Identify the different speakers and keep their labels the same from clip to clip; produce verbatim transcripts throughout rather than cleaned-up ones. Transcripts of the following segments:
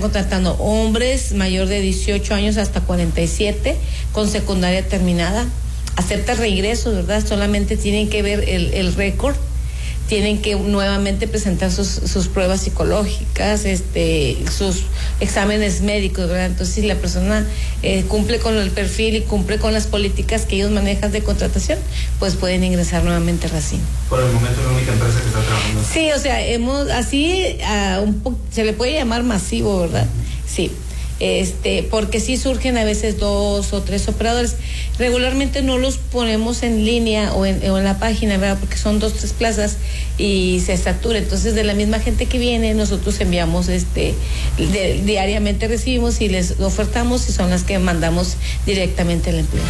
Speaker 1: contratando hombres mayor de dieciocho años hasta cuarenta y siete con secundaria terminada. Acepta regreso, ¿verdad? Solamente tienen que ver el, el récord, tienen que nuevamente presentar sus, sus pruebas psicológicas, este, sus exámenes médicos, ¿verdad? Entonces, si la persona eh, cumple con el perfil y cumple con las políticas que ellos manejan de contratación, pues pueden ingresar nuevamente a Racine.
Speaker 2: Por el momento es la única empresa que está trabajando.
Speaker 1: Sí, o sea, hemos, así, uh, un po- se le puede llamar masivo, ¿verdad? Sí. Este, porque sí surgen a veces dos o tres operadores. Regularmente no los ponemos en línea o en, o en la página, ¿verdad? Porque son dos, tres plazas y se satura. Entonces, de la misma gente que viene, nosotros enviamos, este, de, diariamente recibimos y les ofertamos y son las que mandamos directamente al empleo.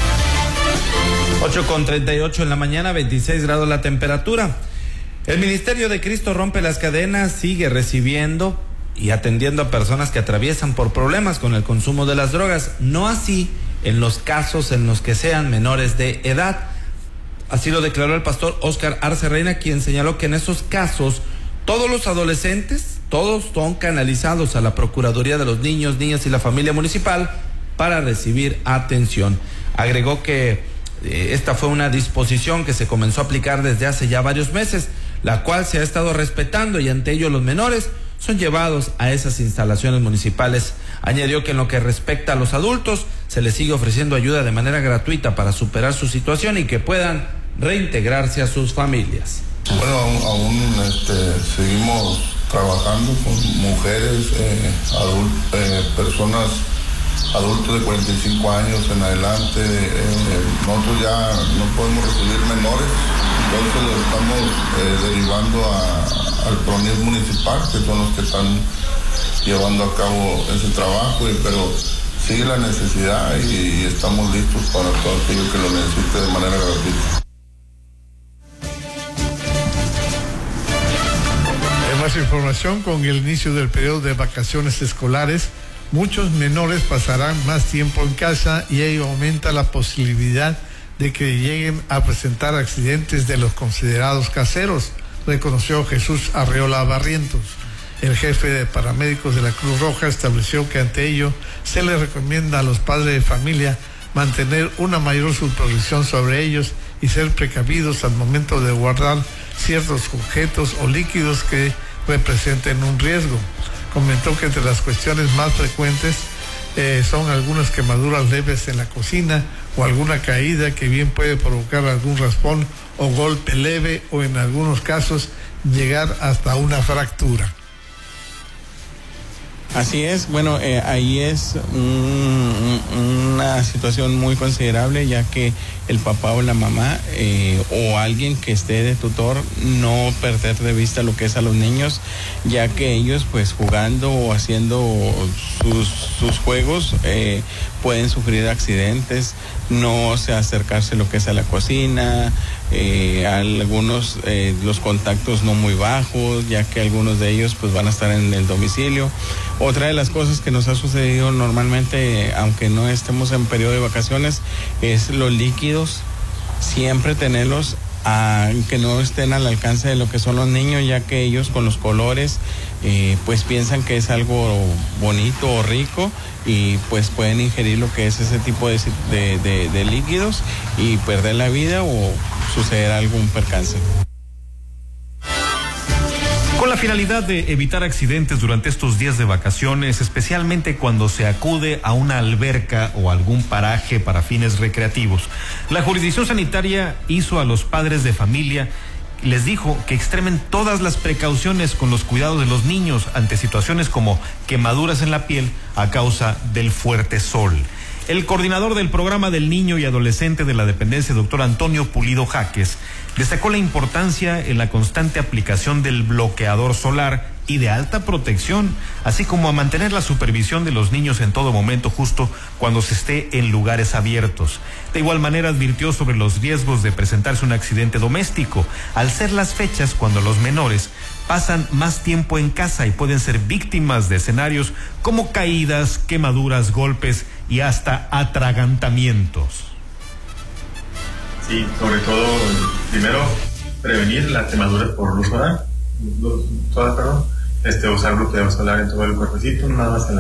Speaker 2: ocho con treinta y ocho en la mañana, veintiséis grados la temperatura. El Ministerio de Cristo Rompe las Cadenas sigue recibiendo y atendiendo a personas que atraviesan por problemas con el consumo de las drogas, no así en los casos en los que sean menores de edad. Así lo declaró el pastor Óscar Arce Reina, quien señaló que en esos casos todos los adolescentes, todos son canalizados a la Procuraduría de los Niños, Niñas y la Familia Municipal para recibir atención. Agregó que eh, esta fue una disposición que se comenzó a aplicar desde hace ya varios meses, la cual se ha estado respetando y ante ello los menores son llevados a esas instalaciones municipales. Añadió que en lo que respecta a los adultos, se les sigue ofreciendo ayuda de manera gratuita para superar su situación y que puedan reintegrarse a sus familias.
Speaker 3: Bueno, aún, aún este, seguimos trabajando con mujeres, eh, adult, eh, personas, adultos de cuarenta y cinco años en adelante. Eh, nosotros ya no podemos recibir menores, entonces los estamos eh, derivando a al PRONIES municipal, que son los que están llevando a cabo ese trabajo, y, pero sigue la necesidad y, y estamos listos para todo aquello que lo necesite de manera gratuita.
Speaker 4: En más información, con el inicio del periodo de vacaciones escolares, muchos menores pasarán más tiempo en casa y ello aumenta la posibilidad de que lleguen a presentar accidentes de los considerados caseros, reconoció Jesús Arreola Barrientos. El jefe de paramédicos de la Cruz Roja estableció que ante ello se les recomienda a los padres de familia mantener una mayor supervisión sobre ellos y ser precavidos al momento de guardar ciertos objetos o líquidos que representen un riesgo. Comentó que entre las cuestiones más frecuentes eh, son algunas quemaduras leves en la cocina o alguna caída que bien puede provocar algún raspón o golpe leve o en algunos casos llegar hasta una fractura.
Speaker 5: Así es, bueno, eh, ahí es un, una situación muy considerable, ya que el papá o la mamá eh, o alguien que esté de tutor no perder de vista lo que es a los niños, ya que ellos pues jugando o haciendo sus, sus juegos eh, pueden sufrir accidentes, no se acercarse lo que es a la cocina, eh, algunos eh, los contactos no muy bajos, ya que algunos de ellos pues van a estar en el domicilio. Otra de las cosas que nos ha sucedido normalmente, aunque no estemos en periodo de vacaciones, es los líquidos, siempre tenerlos a, que no estén al alcance de lo que son los niños, ya que ellos con los colores eh, pues piensan que es algo bonito o rico y pues pueden ingerir lo que es ese tipo de, de, de, de líquidos y perder la vida o suceder algún percance.
Speaker 6: Con la finalidad de evitar accidentes durante estos días de vacaciones, especialmente cuando se acude a una alberca o algún paraje para fines recreativos, la jurisdicción sanitaria hizo a los padres de familia, les dijo que extremen todas las precauciones con los cuidados de los niños ante situaciones como quemaduras en la piel a causa del fuerte sol. El coordinador del programa del niño y adolescente de la dependencia, doctor Antonio Pulido Jaques, destacó la importancia en la constante aplicación del bloqueador solar y de alta protección, así como a mantener la supervisión de los niños en todo momento, justo cuando se esté en lugares abiertos. De igual manera advirtió sobre los riesgos de presentarse un accidente doméstico, al ser las fechas cuando los menores pasan más tiempo en casa y pueden ser víctimas de escenarios como caídas, quemaduras, golpes y hasta atragantamientos.
Speaker 7: Sí, sobre todo, primero, prevenir las quemaduras por luz solar, luz solar, perdón, este, usar bloqueador solar en todo el cuerpecito, nada más en la